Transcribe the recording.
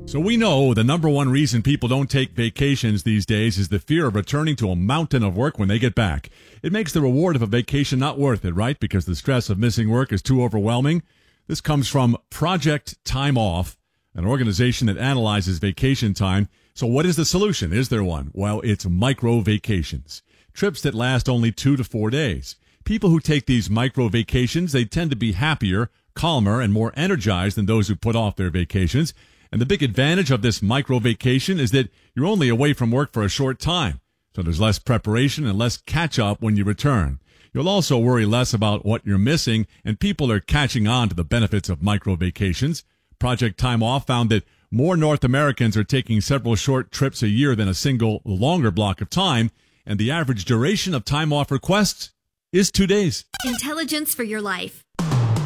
So we know the number one reason people don't take vacations these days is the fear of returning to a mountain of work when they get back. It makes the reward of a vacation not worth it, right? Because the stress of missing work is too overwhelming. This comes from Project Time Off, an organization that analyzes vacation time. So what is the solution? Is there one? Well, it's micro vacations. Trips that last only 2 to 4 days. People who take these micro vacations, they tend to be happier, calmer, and more energized than those who put off their vacations. And the big advantage of this micro vacation is that you're only away from work for a short time. So there's less preparation and less catch up when you return. You'll also worry less about what you're missing, and people are catching on to the benefits of micro vacations. Project Time Off found that more North Americans are taking several short trips a year than a single longer block of time, and the average duration of time off requests is 2 days. Intelligence for your life.